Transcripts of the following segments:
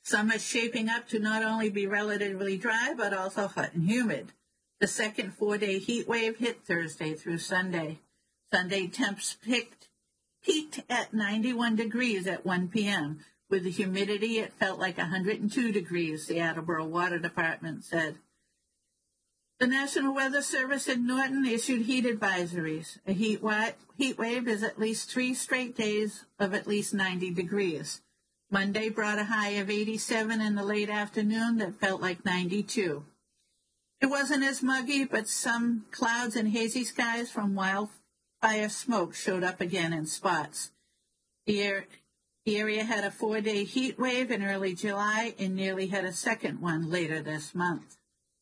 Summer's shaping up to not only be relatively dry, but also hot and humid. The second 4-day heat wave hit Thursday through Sunday. Sunday temps peaked at 91 degrees at 1 p.m. With the humidity, it felt like 102 degrees, the Attleboro Water Department said. The National Weather Service in Norton issued heat advisories. A heat wave is at least 3 straight days of at least 90 degrees. Monday brought a high of 87 in the late afternoon that felt like 92. It wasn't as muggy, but some clouds and hazy skies from wildfire smoke showed up again in spots. The area had a 4-day heat wave in early July and nearly had a second one later this month.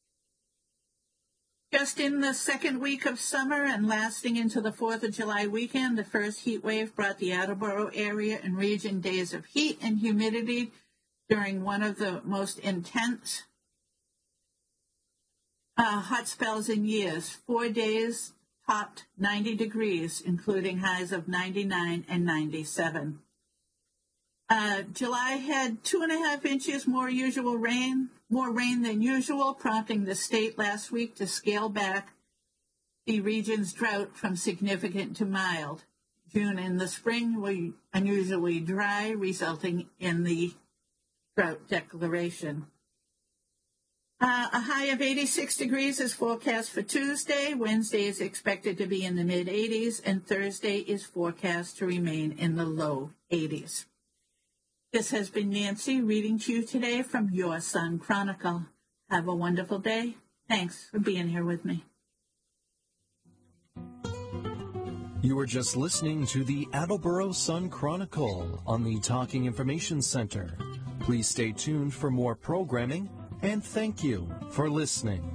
Just in the second week of summer and lasting into the 4th of July weekend, the first heat wave brought the Attleboro area and region days of heat and humidity during one of the most intense hot spells in years. 4 days topped 90 degrees, including highs of 99 and 97. July had 2.5 inches more rain than usual, prompting the state last week to scale back the region's drought from significant to mild. June and the spring were unusually dry, resulting in the drought declaration. A high of 86 degrees is forecast for Tuesday. Wednesday is expected to be in the mid-80s, and Thursday is forecast to remain in the low 80s. This has been Nancy reading to you today from Your Sun Chronicle. Have a wonderful day. Thanks for being here with me. You were just listening to the Attleboro Sun Chronicle on the Talking Information Center. Please stay tuned for more programming, and thank you for listening.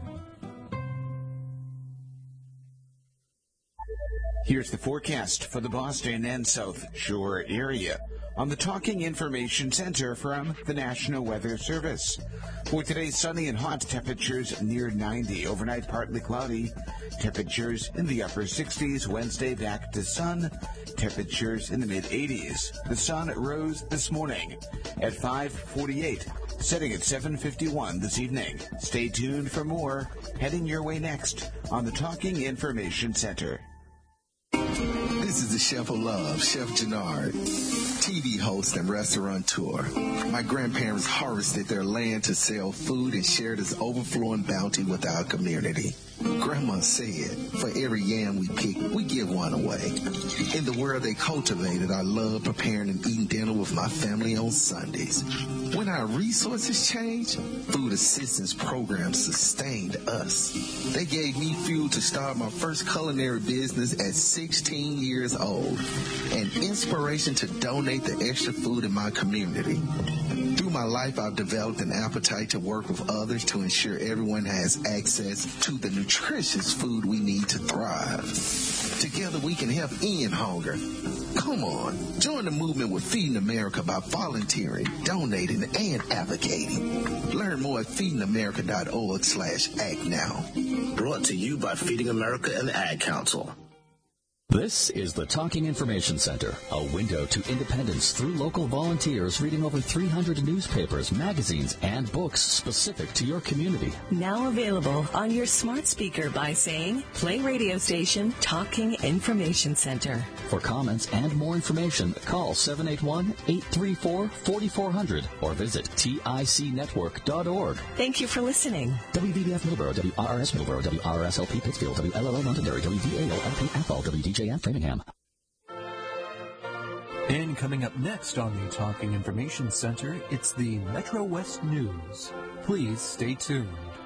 Here's the forecast for the Boston and South Shore area on the Talking Information Center from the National Weather Service. For today, sunny and hot, temperatures near 90. Overnight, partly cloudy, temperatures in the upper 60s. Wednesday, back to sun, temperatures in the mid-80s. The sun rose this morning at 5:48, setting at 7:51 this evening. Stay tuned for more, heading your way next on the Talking Information Center. This is the Chef of Love, Chef Jannard, TV host and restaurateur. My grandparents harvested their land to sell food and share this overflowing bounty with our community. Grandma said, for every yam we pick, we give one away. In the world they cultivated, I love preparing and eating dinner with my family on Sundays. When our resources changed, food assistance programs sustained us. They gave me fuel to start my first culinary business at 16 years old, and inspiration to donate the extra food in my community. Through my life, I've developed an appetite to work with others to ensure everyone has access to the nutritious food we need to thrive. Together we can help end hunger. Come on, join the movement with Feeding America by volunteering, donating, and advocating. Learn more at feedingamerica.org/act now. Brought to you by Feeding America and the Ad Council. This is the Talking Information Center, a window to independence through local volunteers reading over 300 newspapers, magazines, and books specific to your community. Now available on your smart speaker by saying, play radio station Talking Information Center. For comments and more information, call 781-834-4400 or visit ticnetwork.org. Thank you for listening. WVBF Middleborough, WRRS Middleborough, WRSLP Pittsfield, WLLO Londonderry, WVAO-LP Athol, WDJF Framingham. And coming up next on the Talking Information Center, it's the Metro West News. Please stay tuned.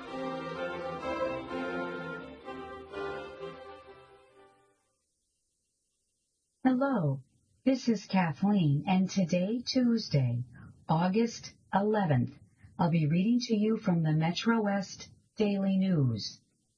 Hello, this is Kathleen, and today, Tuesday, August 11th, I'll be reading to you from the Metro West Daily News.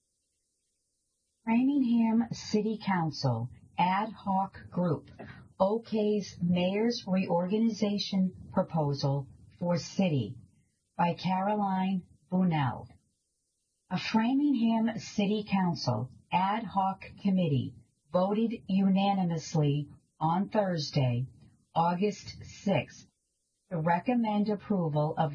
Framingham City Council Ad Hoc Group OK's Mayor's Reorganization Proposal for City by Caroline Bunnell. A Framingham City Council Ad Hoc Committee voted unanimously on Thursday, August 6th, to recommend approval of